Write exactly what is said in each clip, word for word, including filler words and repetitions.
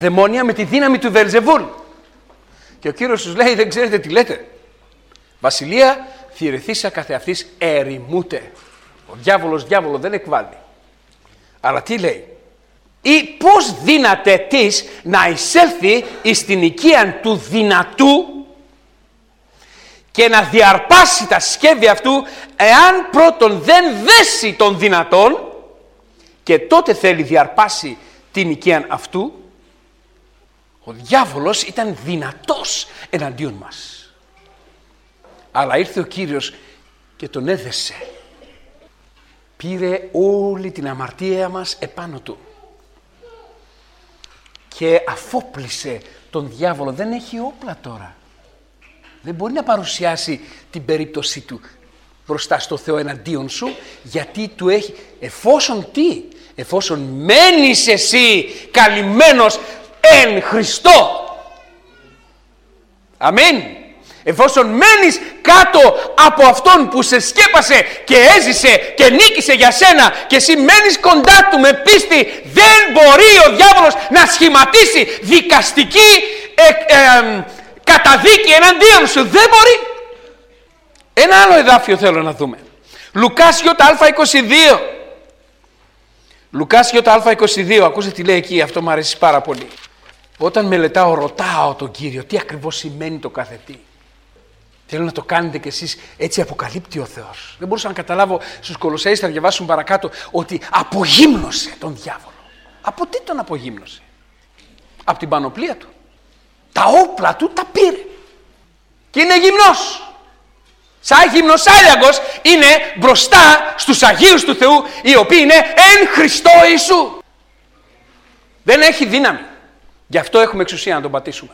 δαιμόνια με τη δύναμη του Βελζεβούλ. Και ο Κύριος τους λέει, δεν ξέρετε τι λέτε. Βασιλεία θηρεθήσα καθεαυτής ερημούται. Ο διάβολος διάβολο δεν εκβάλλει. Αλλά τι λέει. Ή πώς δύναται της να εισέλθει εις την οικία του δυνατού και να διαρπάσει τα σκεύη αυτού, εάν πρώτον δεν δέσει τον δυνατόν και τότε θέλει διαρπάσει την οικία αυτού. Ο διάβολος ήταν δυνατός εναντίον μας. Αλλά ήρθε ο Κύριος και τον έδεσε. Πήρε όλη την αμαρτία μας επάνω του. Και αφόπλησε τον διάβολο. Δεν έχει όπλα τώρα. Δεν μπορεί να παρουσιάσει την περίπτωσή του μπροστά στο Θεό εναντίον σου, γιατί του έχει, εφόσον τι, εφόσον μένεις εσύ καλυμμένος εν Χριστώ. Αμήν. Εφόσον μένεις κάτω από Αυτόν που σε σκέπασε και έζησε και νίκησε για σένα και εσύ μένεις κοντά Του με πίστη, δεν μπορεί ο διάβολος να σχηματίσει δικαστική ε, ε, καταδίκη εναντίον σου. Δεν μπορεί. Ένα άλλο εδάφιο θέλω να δούμε. Λουκάς Ι είκοσι δύο. Λουκάς Ι είκοσι δύο. Ακούστε τι λέει εκεί. Αυτό μου αρέσει πάρα πολύ. Όταν μελετάω, ρωτάω τον Κύριο τι ακριβώς σημαίνει το κάθε τι. Θέλω να το κάνετε κι εσείς, έτσι αποκαλύπτει ο Θεός. Δεν μπορούσα να καταλάβω στους Κολοσσαίους, θα διαβάσουν παρακάτω, ότι απογύμνωσε τον διάβολο. Από τι τον απογύμνωσε? Από την πανοπλία του. Τα όπλα του τα πήρε. Και είναι γυμνός. Σαν γυμνοσάλιαγκος είναι μπροστά στους Αγίους του Θεού, οι οποίοι είναι εν Χριστώ Ιησού. Δεν έχει δύναμη. Γι' αυτό έχουμε εξουσία να τον πατήσουμε.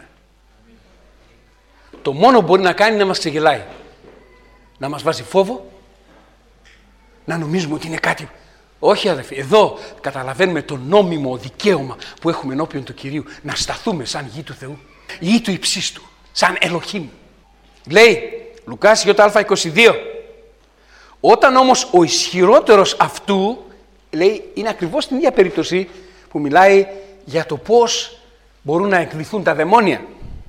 Το μόνο που μπορεί να κάνει είναι να μας ξεγελάει. Να μας βάζει φόβο. Να νομίζουμε ότι είναι κάτι. Όχι αδελφοί, εδώ καταλαβαίνουμε το νόμιμο δικαίωμα που έχουμε ενώπιον του Κυρίου. Να σταθούμε σαν γη του Θεού. Γη του υψίστου. Σαν Ελοχήμ. Λέει Λουκάς Ι είκοσι δύο. Όταν όμως ο ισχυρότερος αυτού, λέει, είναι ακριβώς την ίδια περίπτωση που μιλάει για το πώς μπορούν να εκκληθούν τα δαιμόνια.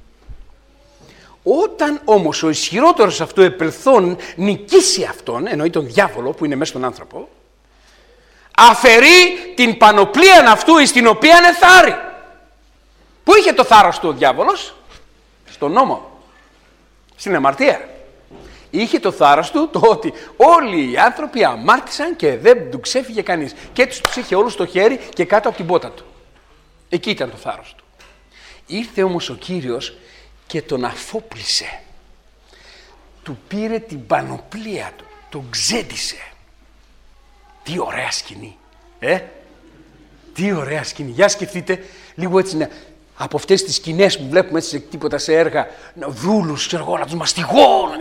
Όταν όμως ο ισχυρότερος αυτού επελθόν νικήσει αυτόν, εννοεί τον διάβολο που είναι μέσα στον άνθρωπο, αφαιρεί την πανοπλία αυτού εις την οποία εθάρρει. Πού είχε το θάρρος του ο διάβολος? Στον νόμο. Στην αμαρτία. Είχε το θάρρος του το ότι όλοι οι άνθρωποι αμάρτησαν και δεν του ξέφυγε κανείς. Και τους τους είχε όλους στο χέρι και κάτω από την πότα του. Εκεί ήταν το θάρρος του. Ήρθε όμως ο Κύριος και τον αφόπλησε. Του πήρε την πανοπλία του. Τον ξέντησε. Τι ωραία σκηνή. Ε? Τι ωραία σκηνή. Για σκεφτείτε λίγο έτσι να... Από αυτές τις σκηνές που βλέπουμε έτσι σε τίποτα σε έργα, δούλους, ξέρω εγώ, να τους μαστιγώνουν,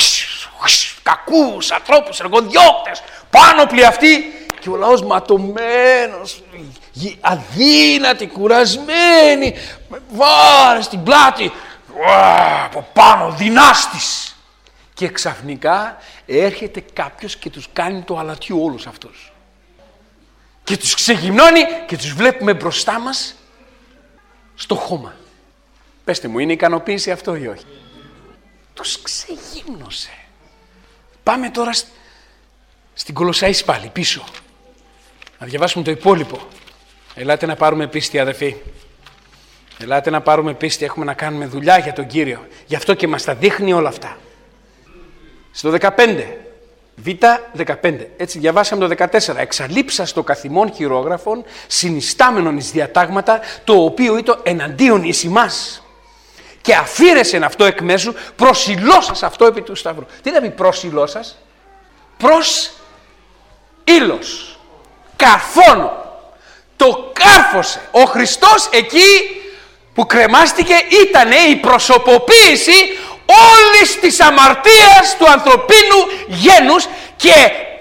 κακούς ανθρώπους, εργοδιώκτες, πάνωπλοι αυτοί και ο λαός ματωμένος, αδύνατοι, κουρασμένοι, βάρε στην πλάτη, από πάνω, δυνάστης. Και ξαφνικά έρχεται κάποιος και τους κάνει το αλατιού όλους αυτούς. Και τους ξεγυμνώνει και τους βλέπουμε μπροστά μας στο χώμα. Πέστε μου, είναι ικανοποίηση αυτό ή όχι? Τους ξεγύμνωσε. Πάμε τώρα στην Κολοσσαείς πάλι, πίσω. Να διαβάσουμε το υπόλοιπο. Ελάτε να πάρουμε πίστη, αδελφοί. Ελάτε να πάρουμε πίστη, έχουμε να κάνουμε δουλειά για τον Κύριο. Γι' αυτό και μας τα δείχνει όλα αυτά. Στο δεκαπέντε. Β δεκαπέντε. Έτσι διαβάσαμε το δεκατέσσερα. Εξαλείψας το καθημών χειρόγραφων, συνιστάμενον εις διατάγματα, το οποίο ήταν εναντίον εις ημάς. Και αφήρεσεν αυτό εκ μέσου, προσιλώσας αυτό επί του σταυρού. Τι να πει προσιλώσας? Προς ήλος. Καρφώνω. Το κάρφωσε. Ο Χριστός εκεί που κρεμάστηκε ήταν η προσωποποίηση όλης της αμαρτίας του ανθρωπίνου γένους και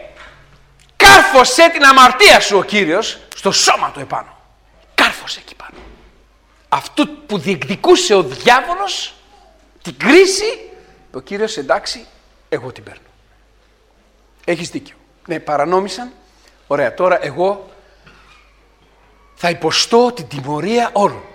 κάρφωσε την αμαρτία σου ο Κύριος στο σώμα του επάνω. Κάρφωσε εκεί πάνω. Αυτού που διεκδικούσε ο διάβολος την κρίση, ο Κύριος εντάξει, εγώ την παίρνω. Έχεις δίκιο. Ναι, παρανόμησαν. Ωραία, τώρα εγώ θα υποστώ την τιμωρία όλων.